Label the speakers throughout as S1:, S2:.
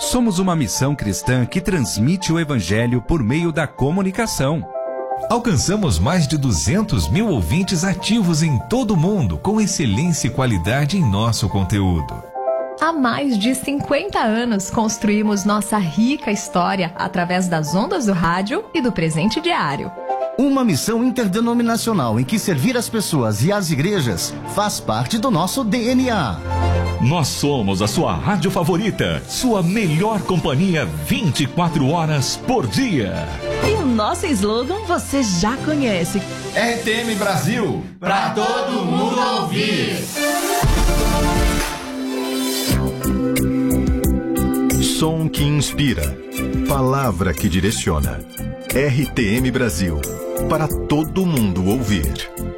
S1: Somos uma missão cristã que transmite o Evangelho por meio da comunicação.
S2: Alcançamos mais de 200 mil ouvintes ativos em todo o mundo, com excelência e qualidade em nosso conteúdo.
S3: Há mais de 50 anos construímos nossa rica história através das ondas do rádio e do presente diário.
S4: Uma missão interdenominacional em que servir as pessoas e as igrejas faz parte do nosso DNA.
S5: Nós somos a sua rádio favorita, sua melhor companhia 24 horas por dia.
S6: E o nosso slogan você já conhece.
S7: RTM Brasil, pra todo mundo ouvir.
S8: Som que inspira, palavra que direciona. RTM Brasil, para todo mundo ouvir.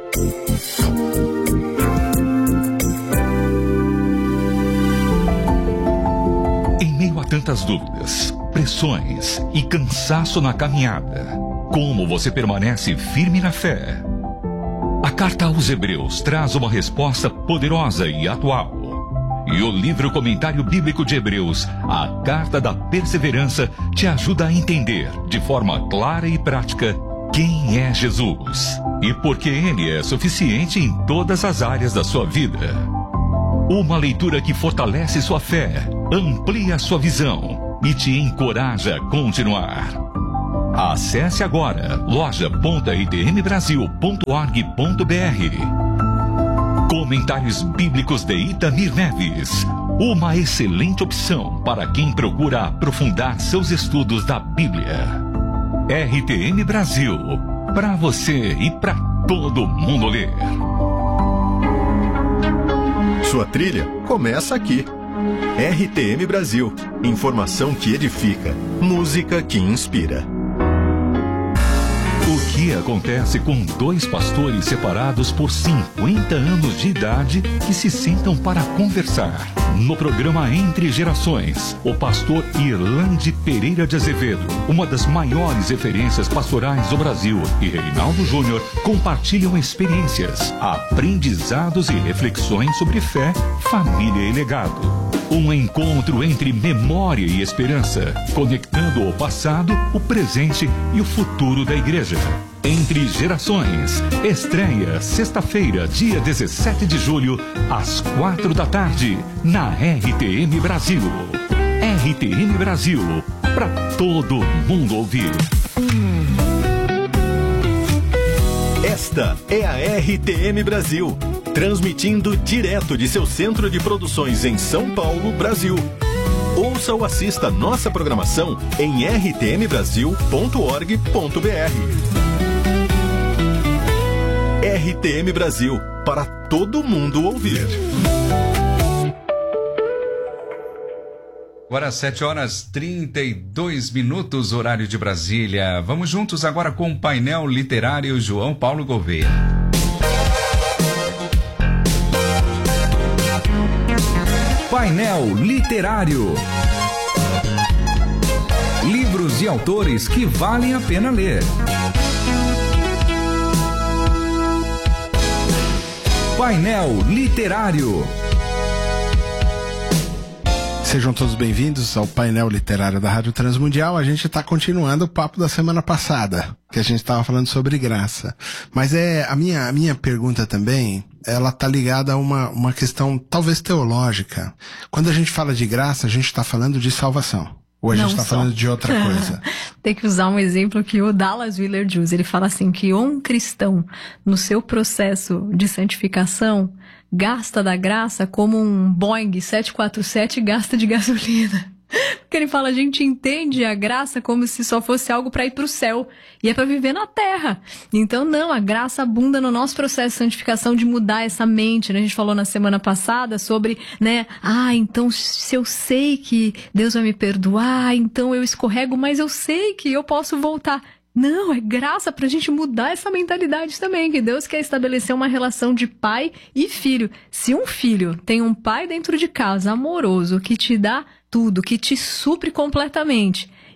S5: Em meio a tantas dúvidas, pressões e cansaço na caminhada, como você permanece firme na fé? A carta aos Hebreus traz uma resposta poderosa e atual. E o livro Comentário Bíblico de Hebreus, a Carta da Perseverança, te ajuda a entender, de forma clara e prática, quem é Jesus e por que Ele é suficiente em todas as áreas da sua vida. Uma leitura que fortalece sua fé, amplia sua visão e te encoraja a continuar. Acesse agora loja.rtmbrasil.org.br. Comentários Bíblicos de Itamir Neves. Uma excelente opção para quem procura aprofundar seus estudos da Bíblia. RTM Brasil. Para você e para todo mundo ler.
S8: Sua trilha começa aqui. RTM Brasil. Informação que edifica. Música que inspira.
S5: O que acontece com dois pastores separados por 50 anos de idade que se sentam para conversar? No programa Entre Gerações, o pastor Irlande Pereira de Azevedo, uma das maiores referências pastorais do Brasil, e Reinaldo Júnior compartilham experiências, aprendizados e reflexões sobre fé, família e legado. Um encontro entre memória e esperança, conectando o passado, o presente e o futuro da igreja. Entre Gerações, estreia sexta-feira, dia 17 de julho, às 4 da tarde, na RTM Brasil. RTM Brasil, para todo mundo ouvir.
S8: Esta é a RTM Brasil, transmitindo direto de seu centro de produções em São Paulo, Brasil. Ouça ou assista nossa programação em rtmbrasil.org.br. RTM Brasil, para todo mundo ouvir.
S1: Agora 7h32, horário de Brasília. Vamos juntos agora com o painel literário João Paulo Gouveia. Painel literário. Livros e autores que valem a pena ler. Painel literário.
S9: Sejam todos bem-vindos ao painel literário da Rádio Transmundial. A gente está continuando o papo da semana passada, que a gente estava falando sobre graça. Mas a minha pergunta também, ela está ligada a uma questão talvez teológica. Quando a gente fala de graça, a gente está falando de salvação. Ou a gente está falando de outra coisa?
S3: Tem que usar um exemplo que o Dallas Willard usa. Ele fala assim, que um cristão, no seu processo de santificação, gasta da graça como um Boeing 747 gasta de gasolina. Porque ele fala, a gente entende a graça como se só fosse algo para ir para o céu. E é para viver na terra. Então, não, a graça abunda no nosso processo de santificação, de mudar essa mente, né? A gente falou na semana passada sobre, né? Então se eu sei que Deus vai me perdoar, então eu escorrego, mas eu sei que eu posso voltar. Não, é graça pra gente mudar essa mentalidade também, que Deus quer estabelecer uma relação de pai e filho. Se um filho tem um pai dentro de casa, amoroso, que te dá tudo, que te supre completamente,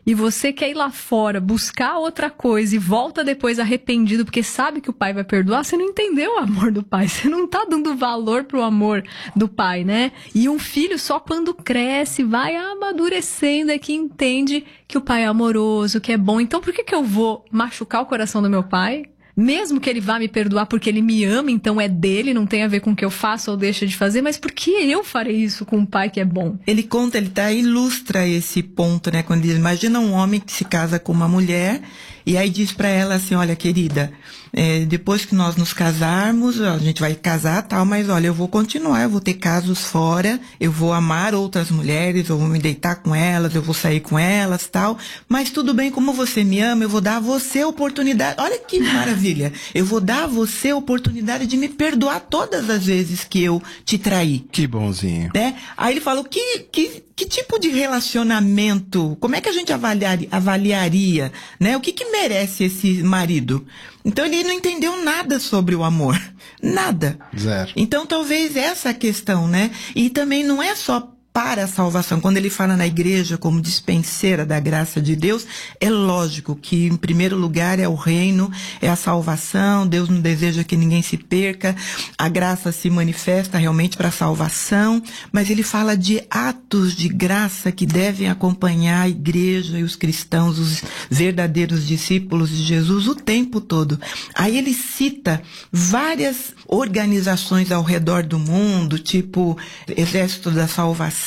S3: e você quer ir lá fora, buscar outra coisa e volta depois arrependido porque sabe que o pai vai perdoar, você não entendeu o amor do pai, você não tá dando valor pro amor do pai, né? E um filho só quando cresce, vai amadurecendo é que entende que o pai é amoroso, que é bom. Então por que eu vou machucar o coração do meu pai? Mesmo que ele vá me perdoar porque ele me ama, então é dele, não tem a ver com o que eu faço ou deixo de fazer, mas por que eu farei isso com um pai que é bom?
S10: Ele conta, ilustra esse ponto, né? Quando ele diz, imagina um homem que se casa com uma mulher e aí diz pra ela assim, olha, querida, depois que nós nos casarmos, a gente vai casar tal, mas olha, eu vou continuar, eu vou ter casos fora, eu vou amar outras mulheres, eu vou me deitar com elas, eu vou sair com elas tal, mas tudo bem, como você me ama, eu vou dar a você a oportunidade, olha que maravilha, eu vou dar a você a oportunidade de me perdoar todas as vezes que eu te traí.
S9: Que bonzinho.
S10: Né? Aí ele falou, que tipo de relacionamento, como é que a gente avaliaria, né? O que merece esse marido? Então ele não entendeu nada sobre o amor. Nada.
S9: Zero.
S10: Então talvez essa a questão, né? E também não é só para a salvação. Quando ele fala na igreja como dispenseira da graça de Deus, é lógico que em primeiro lugar é o reino, é a salvação, Deus não deseja que ninguém se perca, a graça se manifesta realmente para a salvação, mas ele fala de atos de graça que devem acompanhar a igreja e os cristãos, os verdadeiros discípulos de Jesus o tempo todo. Aí ele cita várias organizações ao redor do mundo, tipo Exército da Salvação,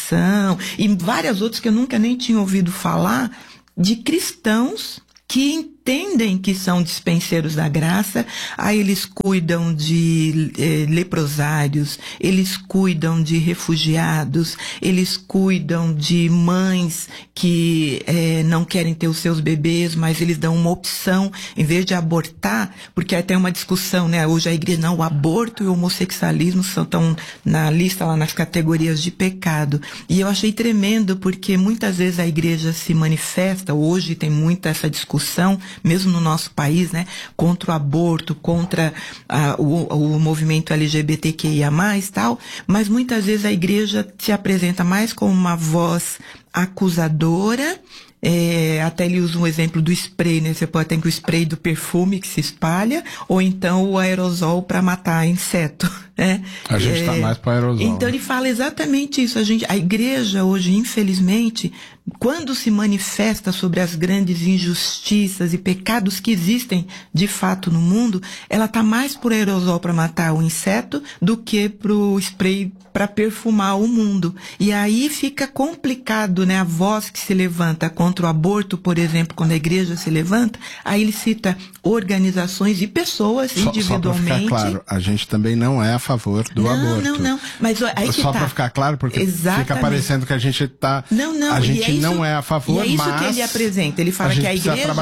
S10: e várias outras que eu nunca nem tinha ouvido falar, de cristãos que entendem que são dispenseiros da graça. Aí eles cuidam de leprosários, eles cuidam de refugiados, eles cuidam de mães que não querem ter os seus bebês, mas eles dão uma opção, em vez de abortar, porque aí tem uma discussão, né? Hoje a igreja, não, o aborto e o homossexualismo estão na lista, lá nas categorias de pecado. E eu achei tremendo, porque muitas vezes a igreja se manifesta, hoje tem muita essa discussão, mesmo no nosso país, né, contra o aborto, contra o movimento LGBTQIA+, tal, mas muitas vezes a igreja se apresenta mais como uma voz acusadora. Até ele usa um exemplo do spray, né? Você pode ter o spray do perfume que se espalha, ou então o aerosol para matar inseto, né?
S9: A gente tá mais para aerosol.
S10: Então ele fala exatamente isso. A igreja hoje, infelizmente, quando se manifesta sobre as grandes injustiças e pecados que existem de fato no mundo, ela tá mais por aerosol para matar o inseto do que pro spray para perfumar o mundo. E aí fica complicado, né? A voz que se levanta contra o aborto, por exemplo, quando a igreja se levanta, aí ele cita organizações e pessoas individualmente.
S9: Só para ficar claro, a gente também não é a favor do aborto.
S10: Não. Mas aí que
S9: só para ficar claro, porque
S10: exatamente.
S9: Fica parecendo que a gente tá...
S10: Não.
S9: A gente não é a favor, mas...
S10: E é isso que ele apresenta. Ele fala que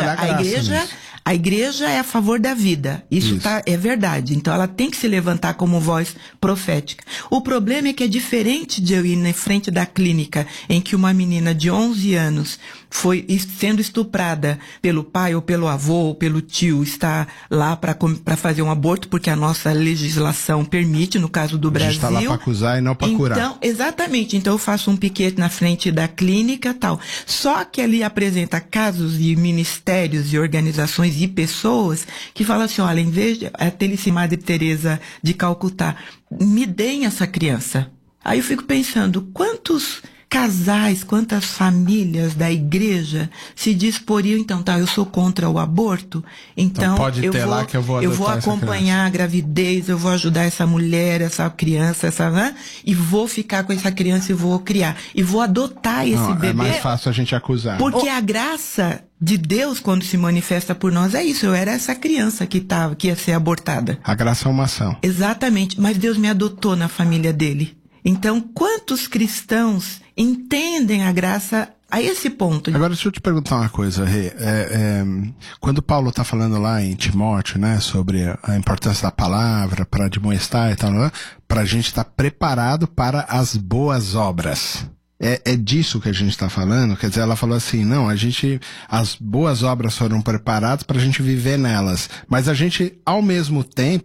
S10: a igreja é a favor da vida. Isso. É verdade. Então ela tem que se levantar como voz profética. O problema é que é diferente de eu ir na frente da clínica em que uma menina de 11 anos foi sendo estuprada pelo pai ou pelo avô ou pelo tio, está lá para fazer um aborto, porque a nossa legislação permite, no caso do Brasil. A gente está lá
S9: para acusar e não para curar.
S10: Então, exatamente. Então eu faço um piquete na frente da clínica e tal. Só que ali apresenta casos de ministérios e organizações e pessoas que falam assim, olha, em vez de a Madre Teresa de Calcutá, me deem essa criança. Aí eu fico pensando, quantos casais, quantas famílias da igreja se disporiam, então, tá, eu sou contra o aborto, então eu vou acompanhar a gravidez, eu vou ajudar essa mulher, essa criança, e vou ficar com essa criança e vou criar, e vou adotar esse bebê.
S9: É mais fácil a gente acusar.
S10: Porque a graça de Deus, quando se manifesta por nós, é isso. Eu era essa criança que ia ser abortada.
S9: A graça é uma ação.
S10: Exatamente. Mas Deus me adotou na família dele. Então, quantos cristãos entendem a graça a esse ponto?
S9: Agora, deixa eu te perguntar uma coisa, Rê. Quando Paulo está falando lá em Timóteo, né, sobre a importância da palavra para admoestar e tal, né, para a gente estar preparado para as boas obras. É disso que a gente está falando? Quer dizer, ela falou assim, não, as boas obras foram preparadas para a gente viver nelas, mas a gente, ao mesmo tempo,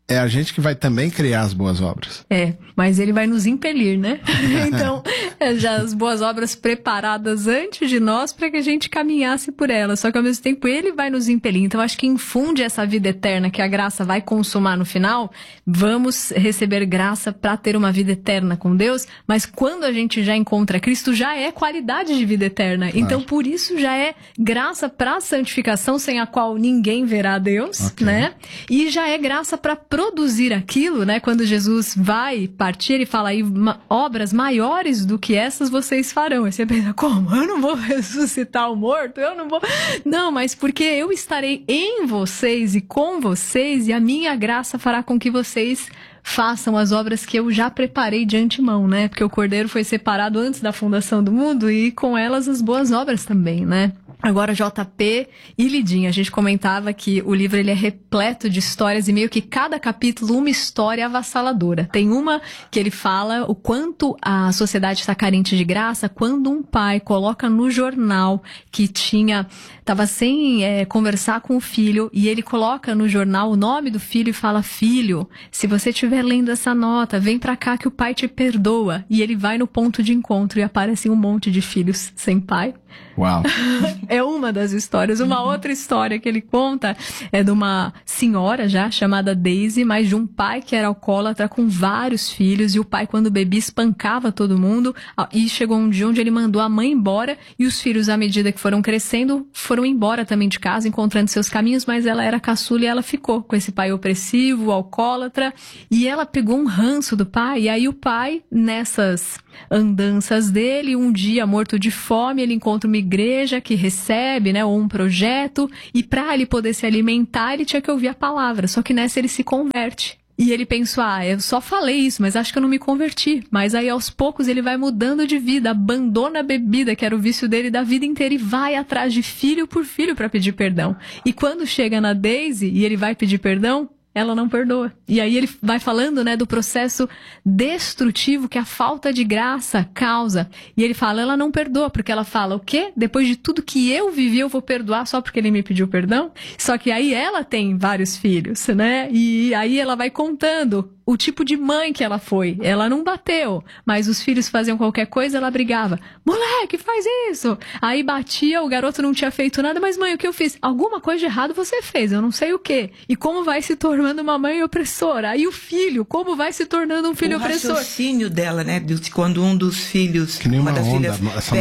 S9: é a gente que vai também criar as boas obras.
S3: Mas ele vai nos impelir, né? Então, já as boas obras preparadas antes de nós para que a gente caminhasse por elas. Só que ao mesmo tempo ele vai nos impelir. Então, acho que infunde essa vida eterna que a graça vai consumar no final. Vamos receber graça para ter uma vida eterna com Deus, mas quando a gente já encontra Cristo, já é qualidade de vida eterna. Claro. Então, por isso já é graça para a santificação, sem a qual ninguém verá Deus, né? E já é graça para produzir aquilo, né? Quando Jesus vai partir, ele fala aí, obras maiores do que essas vocês farão. Aí você pensa, como? Eu não vou ressuscitar o morto? Eu não vou... Não, mas porque eu estarei em vocês e com vocês, e a minha graça fará com que vocês façam as obras que eu já preparei de antemão, né? Porque o Cordeiro foi separado antes da fundação do mundo e com elas as boas obras também, né? Agora, JP e Lidinha, a gente comentava que o livro ele é repleto de histórias e meio que cada capítulo uma história avassaladora. Tem uma que ele fala o quanto a sociedade está carente de graça quando um pai coloca no jornal que estava sem conversar com o filho e ele coloca no jornal o nome do filho e fala, filho, se você estiver lendo essa nota, vem pra cá que o pai te perdoa. E ele vai no ponto de encontro e aparecem um monte de filhos sem pai.
S9: Uau!
S3: É uma das histórias. Uma outra história que ele conta é de uma senhora já chamada Daisy, mas de um pai que era alcoólatra com vários filhos e o pai quando bebia espancava todo mundo e chegou um dia onde ele mandou a mãe embora e os filhos à medida que foram crescendo foram embora também de casa, encontrando seus caminhos, mas ela era caçula e ela ficou com esse pai opressivo, alcoólatra, e ela pegou um ranço do pai e aí o pai nessas andanças dele, um dia morto de fome, ele encontra uma igreja que recebe, né, ou um projeto, e para ele poder se alimentar, ele tinha que ouvir a palavra, só que nessa ele se converte. E ele pensou, eu só falei isso, mas acho que eu não me converti. Mas aí aos poucos ele vai mudando de vida, abandona a bebida, que era o vício dele da vida inteira, e vai atrás de filho por filho para pedir perdão. E quando chega na Daisy e ele vai pedir perdão, ela não perdoa. E aí ele vai falando, né, do processo destrutivo que a falta de graça causa. E ele fala, ela não perdoa, porque ela fala, o quê? Depois de tudo que eu vivi, eu vou perdoar só porque ele me pediu perdão? Só que aí ela tem vários filhos, né? E aí ela vai contando o tipo de mãe que ela foi. Ela não bateu, mas os filhos faziam qualquer coisa, ela brigava. Moleque, faz isso! Aí batia, o garoto não tinha feito nada, mas mãe, o que eu fiz? Alguma coisa de errado você fez, eu não sei o quê. E como vai se tornando uma mãe opressora? Aí o filho, como vai se tornando um filho opressor?
S10: O raciocínio dela, né? Quando um dos filhos,
S9: uma das filhas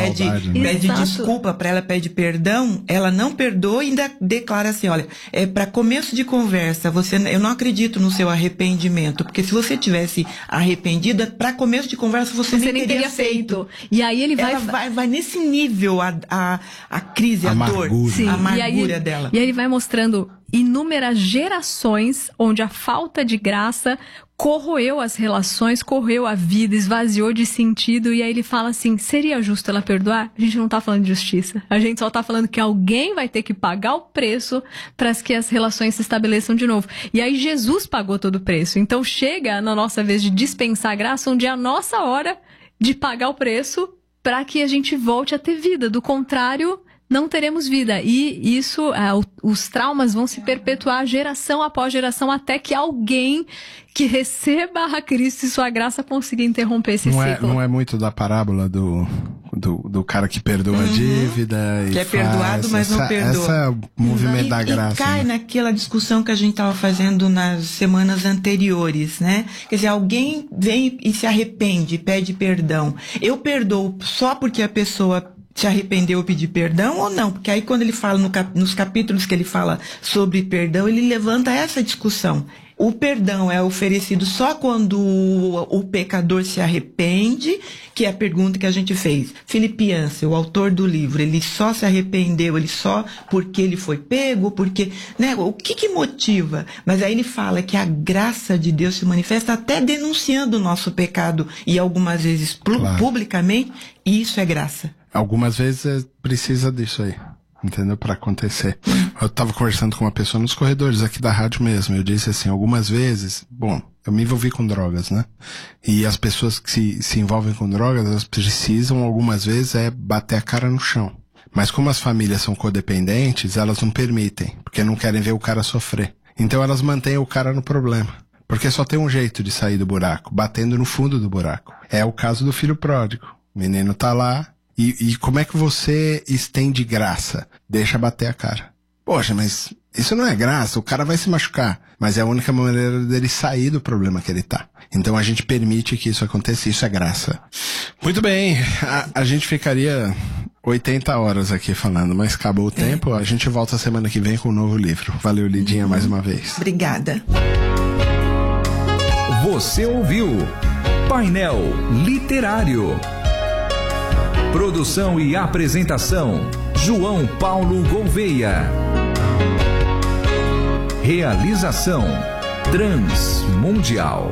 S10: pede desculpa pra ela, pede perdão, ela não perdoa e ainda declara assim, olha, pra começo de conversa, eu não acredito no seu arrependimento, porque se você tivesse arrependida, para começo de conversa você nem teria feito.
S3: E aí ele
S10: vai nesse nível a crise, a dor, a amargura dela.
S3: E aí ele vai mostrando inúmeras gerações onde a falta de graça corroeu as relações, corroeu a vida, esvaziou de sentido, e aí ele fala assim, seria justo ela perdoar? A gente não tá falando de justiça, a gente só tá falando que alguém vai ter que pagar o preço para que as relações se estabeleçam de novo. E aí Jesus pagou todo o preço, então chega na nossa vez de dispensar a graça, onde é a nossa hora de pagar o preço para que a gente volte a ter vida, do contrário não teremos vida. E isso, os traumas vão se perpetuar geração após geração até que alguém que receba a Cristo e sua graça consiga interromper esse ciclo.
S9: Não é muito da parábola do cara que perdoa a dívida.
S10: Que é perdoado, mas não perdoa.
S9: Esse é o movimento da graça.
S10: E cai naquela discussão que a gente estava fazendo nas semanas anteriores, né? Quer dizer, alguém vem e se arrepende, pede perdão. Eu perdoo só porque a pessoa se arrependeu ou pedir perdão ou não? Porque aí quando ele fala nos capítulos que ele fala sobre perdão, ele levanta essa discussão. O perdão é oferecido só quando o pecador se arrepende, que é a pergunta que a gente fez. Felipe Yancey, o autor do livro, ele só se arrependeu, ele só porque ele foi pego, porque, né, o que motiva? Mas aí ele fala que a graça de Deus se manifesta até denunciando o nosso pecado e algumas vezes publicamente, e isso é graça.
S9: Algumas vezes precisa disso aí, entendeu? Para acontecer. Eu tava conversando com uma pessoa nos corredores aqui da rádio mesmo. Eu disse assim, algumas vezes, eu me envolvi com drogas, né? E as pessoas que se envolvem com drogas, elas precisam, algumas vezes, bater a cara no chão. Mas como as famílias são codependentes, elas não permitem, porque não querem ver o cara sofrer. Então elas mantêm o cara no problema. Porque só tem um jeito de sair do buraco, batendo no fundo do buraco. É o caso do filho pródigo. O menino tá lá, e como é que você estende graça? Deixa bater a cara. Poxa, mas isso não é graça, o cara vai se machucar. Mas é a única maneira dele sair do problema que ele tá. Então a gente permite que isso aconteça, isso é graça. Muito bem, a gente ficaria 80 horas aqui falando, mas acabou o tempo. A gente volta semana que vem com um novo livro. Valeu, Lidinha, mais uma vez.
S10: Obrigada.
S2: Você ouviu Painel Literário. Produção e apresentação, João Paulo Gouveia. Realização, Transmundial.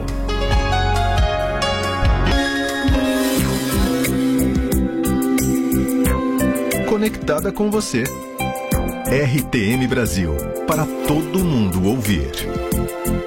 S8: Conectada com você. RTM Brasil, para todo mundo ouvir.